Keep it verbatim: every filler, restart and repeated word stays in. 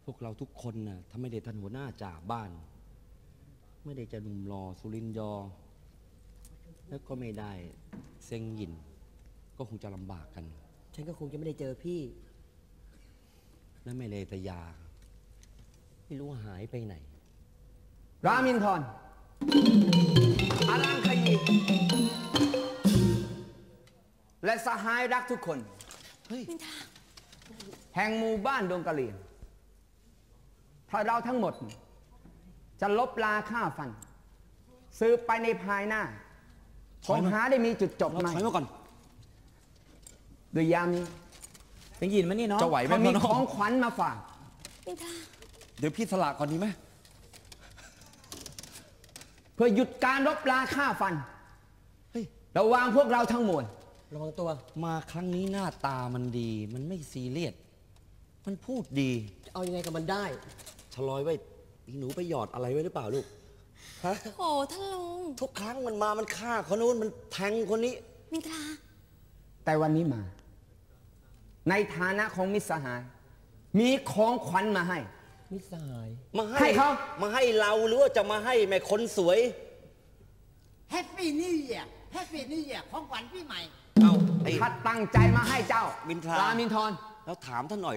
พวกเราทุกคนน่ะถ้าไม่ได้ท่านหัวหน้าจ่าบ้าน ไม่ได้จะหนุ่มรอสุรินยอ แล้วก็ไม่ได้เซ็งหยิน ก็คงจะลำบากกันฉันก็คงจะไม่ได้เจอพี่และไม่ได้ตยา ไม่รู้หายไปไหนรามินทรอลังคยีและสหายรักทุกคนเฮ้ยแห่งหมู่บ้านดงกะเหลี่ยงถ้าเราทั้งหมด จะลบลาฆ่าฟัน สืบไปในภายหน้าถคอยงมาหาได้มีจุดจบเราไหมถอยมาก่อนโดยยามนี้เป็นยินไหมนี่เนาะจะไหวไหมเขามีพ่อน้องของขวัญมาฝากมินทราเดี๋ยวพี่สละก่อนดีไหมเพื่อหยุดการลบลาฆ่าฟันเฮ้ยระหว่างพวกเราทั้งมวลระวังตัวมาครั้งนี้หน้าตามันดี มันไม่ซีเรียส มันพูดดีจะเอายังไงกับมันได้ชะลอยไว้อีหนูไปหยอดอะไรไว้หรือเปล่าลูก ฮะโอ้ท่านลุงทุกครั้งมันมา มันฆ่าคนนู้น มันแทงคนนี้มินทราแต่วันนี้มา ในฐานะของมิตรสหาย มีของขวัญมาให้มิสหายมาให้ให้เขามาให้เราหรือว่าจะมาให้แม่คนสวยแฮปปี้นิวเยียร์แฮปปี้นิวเยียร์ของขวัญปีใหม่เอาไอ้ข้าตั้งใจมาให้เจ้ามินทรารามินทรแล้วถามท่านหน่อย